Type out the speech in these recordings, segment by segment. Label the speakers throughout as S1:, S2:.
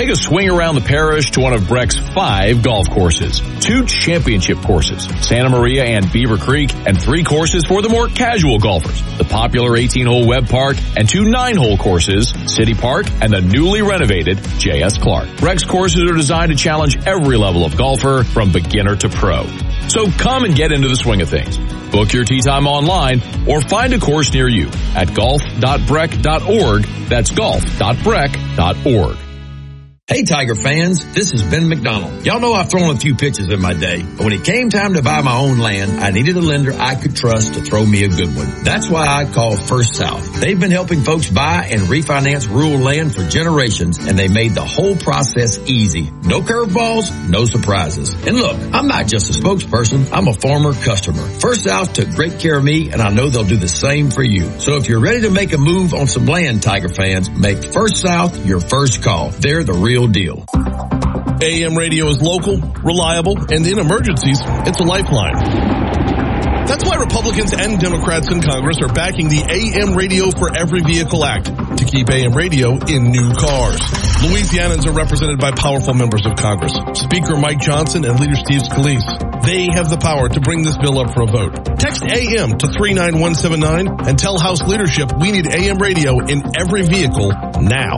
S1: Take a swing around the parish to one of Breck's 5 golf courses, 2 championship courses, Santa Maria and Beaver Creek, and 3 courses for the more casual golfers, the popular 18-hole Webb Park, and 2 9-hole courses, City Park and the newly renovated J.S. Clark. Breck's courses are designed to challenge every level of golfer from beginner to pro. So come and get into the swing of things. Book your tee time online or find a course near you at golf.breck.org. That's golf.breck.org.
S2: Hey Tiger fans, this is Ben McDonald. Y'all know I've thrown a few pitches in my day, but when it came time to buy my own land, I needed a lender I could trust to throw me a good one. That's why I called First South. They've been helping folks buy and refinance rural land for generations, and they made the whole process easy. No curveballs, no surprises. And look, I'm not just a spokesperson, I'm a former customer. First South took great care of me, and I know they'll do the same for you. So if you're ready to make a move on some land, Tiger fans, make First South your first call. They're the real deal.
S3: AM radio is local, reliable, and in emergencies, it's a lifeline. That's why Republicans and Democrats in Congress are backing the AM Radio for Every Vehicle Act to keep AM radio in new cars. Louisianans are represented by powerful members of Congress, Speaker Mike Johnson and Leader Steve Scalise. They have the power to bring this bill up for a vote. Text AM to 39179 and tell House leadership we need AM radio in every vehicle now.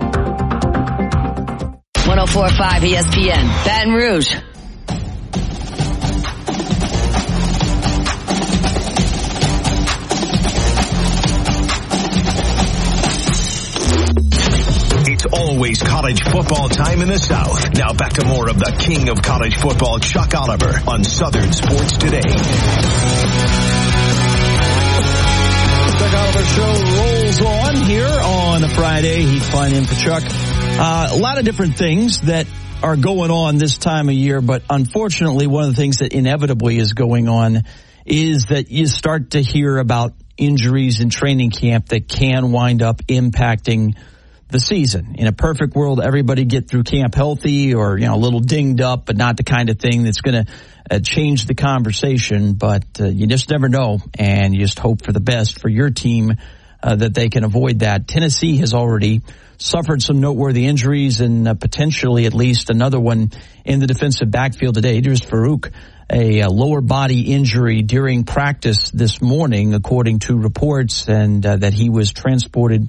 S4: 104.5 ESPN, Baton Rouge.
S5: It's always college football time in the South. Now back to more of the king of college football, Chuck Oliver, on Southern Sports Today.
S6: Chuck Oliver Show rolls on here on a Friday. He's flying in for Chuck. A lot of different things that are going on this time of year, but unfortunately one of the things that inevitably is going on is that you start to hear about injuries in training camp that can wind up impacting the season. In a perfect world, everybody get through camp healthy or, a little dinged up, but not the kind of thing that's going to change the conversation. But you just never know, and you just hope for the best for your team that they can avoid that. Tennessee has already suffered some noteworthy injuries and potentially at least another one in the defensive backfield today. Idris Farouk, a lower body injury during practice this morning, according to reports, and that he was transported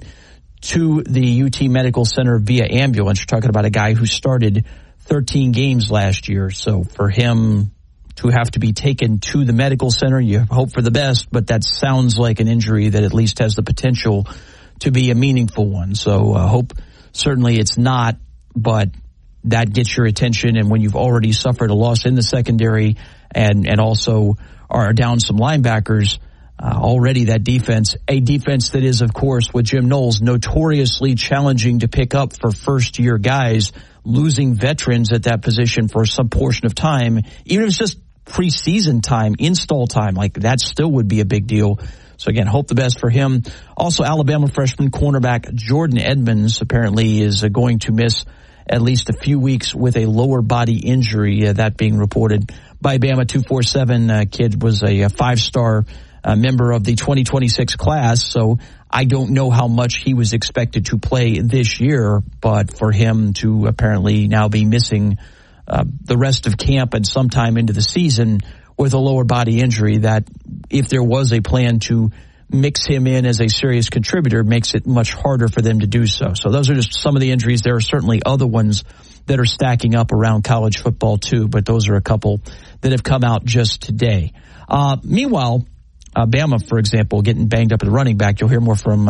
S6: to the UT Medical Center via ambulance. You're talking about a guy who started 13 games last year. So for him to have to be taken to the medical center, you hope for the best, but that sounds like an injury that at least has the potential to be a meaningful one. So hope certainly it's not, but that gets your attention. And when you've already suffered a loss in the secondary and also are down some linebackers, already that defense, a defense that is, of course, with Jim Knowles, notoriously challenging to pick up for first-year guys, losing veterans at that position for some portion of time, even if it's just preseason time, install time, like that still would be a big deal. So, again, hope the best for him. Also, Alabama freshman cornerback Jordan Edmonds apparently is going to miss at least a few weeks with a lower body injury, that being reported by Bama 247. Kid was a five-star member of the 2026 class, so I don't know how much he was expected to play this year, but for him to apparently now be missing the rest of camp and sometime into the season with a lower body injury, that if there was a plan to mix him in as a serious contributor, makes it much harder for them to do so. So those are just some of the injuries. There are certainly other ones that are stacking up around college football too, but those are a couple that have come out just today. Meanwhile, Bama, for example, getting banged up at the running back. You'll hear more from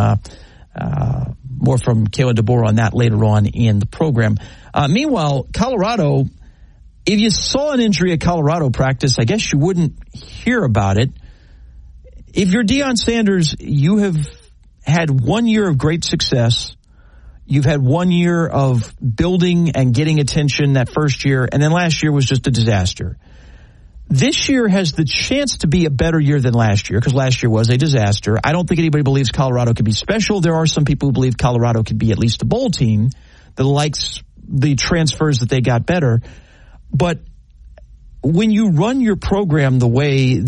S6: Kalen DeBoer on that later on in the program. Meanwhile, Colorado, if you saw an injury at Colorado practice, I guess you wouldn't hear about it. If you're Deion Sanders, you have had 1 year of great success. You've had 1 year of building and getting attention that first year, and then last year was just a disaster. This year has the chance to be a better year than last year, because last year was a disaster. I don't think anybody believes Colorado could be special. There are some people who believe Colorado could be at least a bowl team that likes the transfers that they got better. But when you run your program the way